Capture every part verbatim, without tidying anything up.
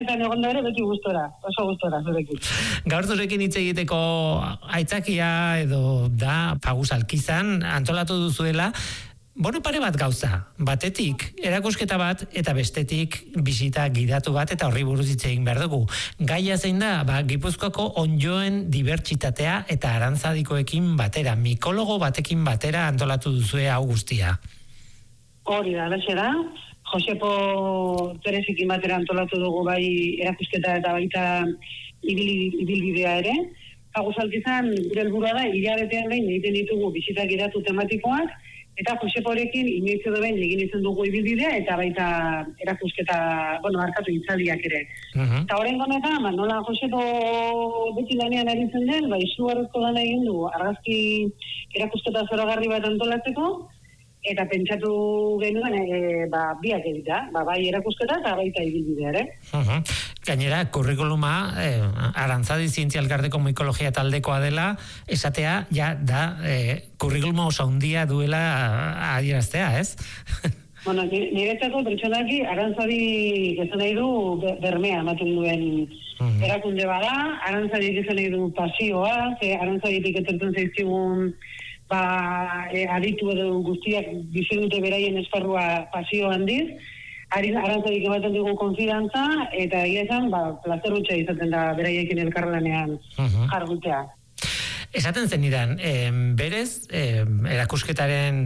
Eta egon da ere beti gustora, oso gustora zurekin. Gaur zurekin hitz egiteko aitzakia edo da Fagus Alkizan antolatu duzuela, bueno, pare bat gauza, batetik erakusketa bat eta bestetik bisita gidatu bat eta horri buruz hitz egin behar dugu. Gaia zein da, ba, Gipuzkoako onddoen dibertsitatea eta arantzadikoekin batera, mikologo batekin batera antolatu duzue hau guztia. Hori da, alaxe da. Josepo Terezikin batera antolatu dugu bai erakusketa eta baita ibil, ibilbidea ere. Fagus Alkizan gure helburua da, hilabetean behin egiten ditugu bisita gidatu tematikoak, eta Joseporekin inoiz edo behin egin izan dugu ibilbidea eta baita erakusketa, bueno, arkatu hitzaldiak ere. Uh-huh. Eta horren honetan, nola Josepo beti lanean ari zen den, ba, izugarrizko dana egin du argazki erakusketa zoragarri bat antolatzeko, eta pentsatu genuen e, ba, biak egitea, ba, bai erakusketa eta baita ibilbidea ere. Uh-huh. Gainera, kurrikuluma eh, Arantzadi Zientzia Elkarteko Mikologia taldekoa dela, esatea, ja, da, eh, kurrikuluma oso handia duela adieraztea, ez? Bueno, niretzako pertsonaki Arantzadi izan nahi du bermea ematen duen uh-huh. erakunde bada, Arantzadi izan nahi du pasioa, ze Arantzaditik etortzen zaizkigun ba, e, aditu edo guztiak bizi dute beraien esparrua pasio handiz, Arantzadik ematen dugu konfidantza, eta egia esan, ba, plazer hutsa izaten da beraiekin elkarlanean uh-huh. jardutea. Esaten zenidan, eh, berez, eh, erakusketaren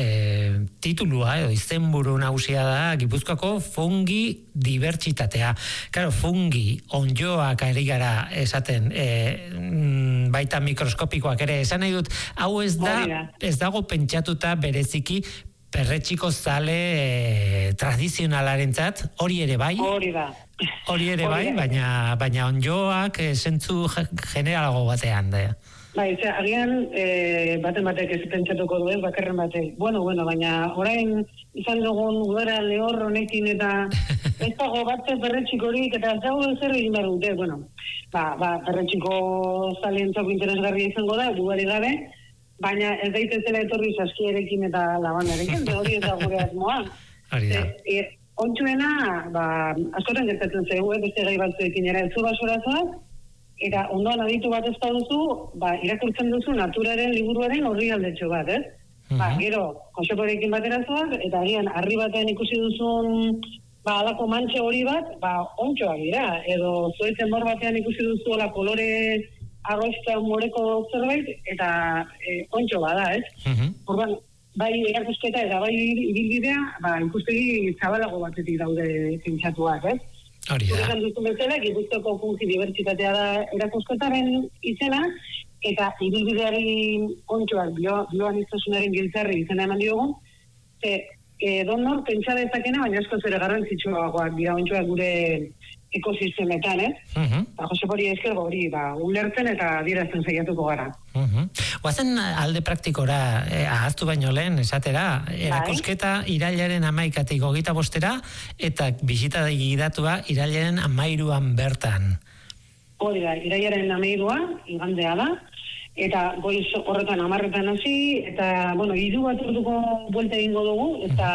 eh, titulua edo izenburu nagusia da Gipuzkoako fungi dibertsitatea. Claro, fungi, onddoak ari gara esaten, eh, baita mikroskopikoak ere, esan nahi dut, hau ez da, ez dago pentsatuta bereziki perretxiko zale e, tradizionalarentzat, hori ere bai? Hori da. Hori ere bai, baina, baina onddoak e, zentzu generalago batean da. Bai, ze, agian e, baten batek ez pentsatuko duen, bakarren batek. Bueno, bueno, baina orain izan dugun udara lehor honekin eta ez dago batez perretxikorik eta ez dago zer egin behar dute, bueno. Ba, ba, perretxiko zalientzako interesgarria izango da, duari gabe, baina ez daitezela etorri saskierekin eta labanarekin, hori ez da gure asmoa. Hori da. E, e, ontsuena, ba, askotan gertatzen zego, beste gai batzuekin era, ez zu basorazoak, eta ondoan aditu bat ez duzu, ba, irakurtzen duzu naturaren liburuaren horri aldetxo bat, ez? Uh-huh. Ba, gero, Joseporekin baterazoak, eta agian harri batean ikusi duzun ba, alako mantxe hori bat, ba, ontsoak dira, edo zuetzen mor batean ikusi duzu ala kolore arroizta moreko zerbait, eta e, ontso bada, ez? Uh-huh. Orban, bai erakusketa eta bai ibilbidea, ba, ikustegi zabalago batetik daude pentsatuak, ez? Hori da. Zuzan duzun bezala, Gipuzkoako fungi dibertsitatea da erakusketaren izena, eta ibilbideari ontsoak bio, bioaniztasunaren giltzarri izena eman diogun, ze, edo nor pentsa dezakena, baina asko zere garrantzitsuagoak dira ontsoak gure ekosistemetan, ez? Uh-huh. Ba, Josepori esker hori, ba, ulertzen eta adierazten saiatuko gara. Uh-huh. Oazen alde praktikora eh, ahaztu baino lehen, esatera, erakusketa irailaren amaikatik hogeita bostera, eta bisita gidatua irailaren amairuan bertan. Hori da, irailaren amairua, igandea da, eta goiz horretan amarretan hasi, eta, bueno, hiru bat orduko buelta egingo dugu, eta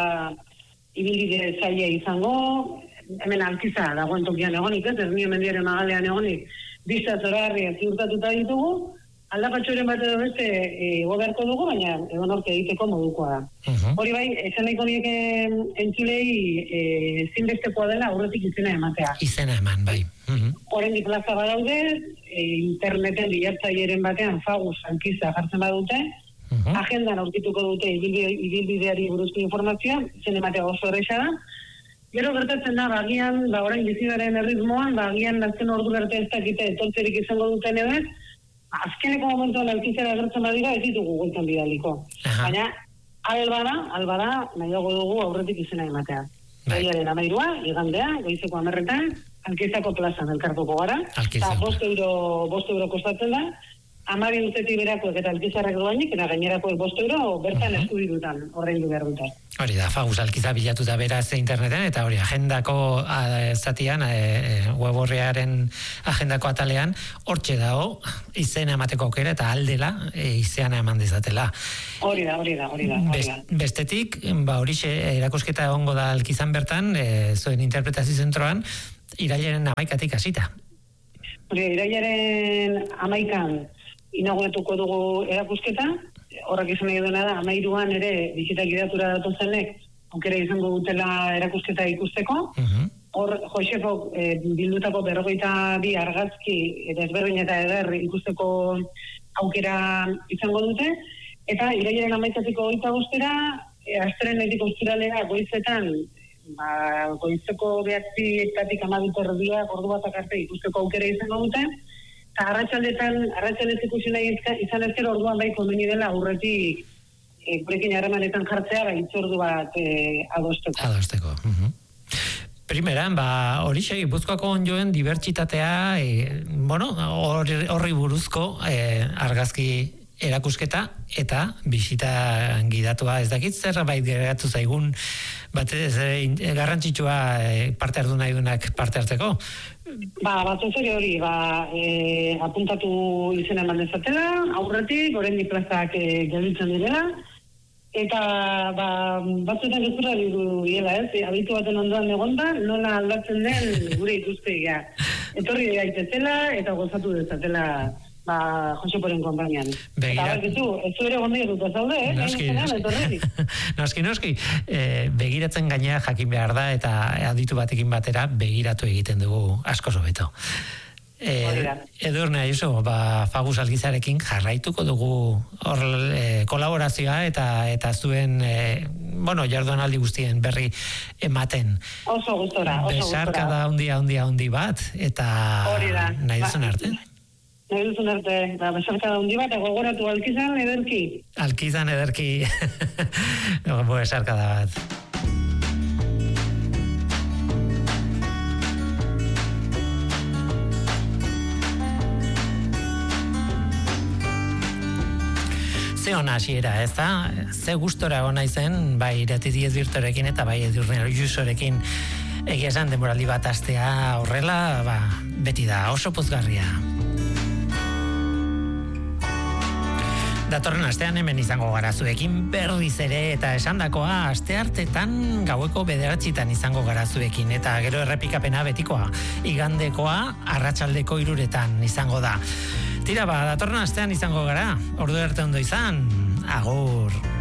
ibilbide zaila izango, hemen Alkiza dagoen tokian egonik, ez, ez nio mendiaren magalean egonik, bizta zoragarria ziurtatuta ditugu, aldapatxoren bat edo beste e, goberko dugu, baina edo norte egiteko modukoa da. Uh-huh. Hori bai, esan nahiko nieke entzulei e, zinbestekoa dela aurretik izena ematea. Izena eman, bai. Uh-huh. Horrendik plaza badaude, e, interneten bilatzailearen batean Fagus Alkiza jartzen badute, uh-huh. agendan aurkituko dute ibilbide, ibilbideari buruzko informazioa, zen ematea oso erresa da. Gero gertatzen da, bagian, ba, orain bizibaren erritmoan, bagian azken ordu arte ez dakite etortzerik izango duten edo ez, azkeneko momentuan Alkizara gertzen badira ez ditugu gueltan bidaliko. Uh-huh. Baina, albada, albada, nahiago dugu aurretik izena ematea. Baiaren amairua, igandea, goizeko amerretan, Alkizako plazan elkartuko gara. Eta bost euro, bost euro kostatzen da, amabi urtetik berakoek eta Alkizarrak doainik, eta gainerakoek bost euro bertan uh-huh. eskubirutan, horrein du behar dute. Hori da, Fagus Alkiza bilatuta beraz interneten, eta hori agendako a, zatian, e, web horrearen agendako atalean, hortxe dago, izena emateko aukera, eta aldela e, izena eman dezatela. Hori da, hori da, hori da. Hori da. Best, bestetik, ba horixe erakusketa egongo da Alkizan bertan, e, zuen interpretazio zentroan, irailaren amaikatik hasita. Hori, irailaren amaikan inauguratuko dugu erakusketa, horrek izan nahi duena da, amairuan ere bizitak gidatura datozenek, aukera izango dutela erakusketa ikusteko. Uh-huh. Hor, Josefok e, bildutako berrogeita bi argazki desberdin eta eder ikusteko aukera izango dute, eta irailaren amaikatiko hogeita bostera, e, astelehenetik ostiralera goizetan, ba, goizeko behatzietatik hamabi erdiak ordu batak arte ikusteko aukera izango dute, eta arratsaldetan, arratsaldez ikusi nahi izan ezkero orduan bai komeni dela aurretik e, gurekin harremanetan jartzea, ba, itzordu bat e, adosteko. Adosteko, uh-huh. Primeran, ba, hori Gipuzkoako onjoen dibertsitatea, e, bueno, horri buruzko e, argazki erakusketa eta bisita gidatua, ez dakit zerbait geratu zaigun, bat ez, e, garrantzitsua e, parte hartu nahi duenak parte hartzeko? Ba, bat ez hori, ba, e, apuntatu izena eman dezatela, aurretik, oraindik plazak e, gelditzen direla, eta ba, batzuetan gezurra diela, ez? Abitu baten ondoan egonda, nola aldatzen den gure ikustegia. Etorri daitezela eta gozatu dezatela ba, Joseporen konpainian. Eta bat ditu, ez zu ere gondia dut zaude, eh? Noski, noski. noski, noski. E, begiratzen gainea jakin behar da eta aditu batekin batera begiratu egiten dugu asko hobeto. Eh, Edurne Ayuso, ba, Fagus Algizarekin jarraituko dugu hor e, kolaborazioa eta eta zuen e, bueno, jardunaldi guztien berri ematen. Oso gustora, oso gustora. Besarka da handia handia handi bat eta nahi duzun arte. Nahi duzun arte, ba, besarka da handi bat, gogoratu Alkizan ederki. Alkizan ederki. Besarka da bat. Ze ona hasiera, ez da? Ze gustora ona izen, bai Irati Diez Birtorekin eta bai Edurne Ayusorekin egia esan denboraldi bat astea horrela, ba, beti da oso pozgarria. Datorren astean hemen izango gara zuekin berriz ere eta esandakoa asteartetan gaueko bederatzitan izango gara zuekin eta gero errepikapena betikoa igandekoa arratsaldeko hiruretan izango da. Tira ba, datorren astean izango gara, ordu arte ondo izan, agur.